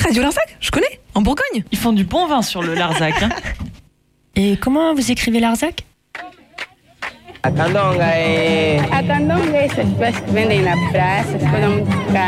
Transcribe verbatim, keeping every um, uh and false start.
Radio Larzac, je connais, en Bourgogne. Ils font du bon vin sur le Larzac. Hein. Et comment vous écrivez Larzac? A candonga é... A candonga é essas pessoas que vendem na praça, ficam muito caras.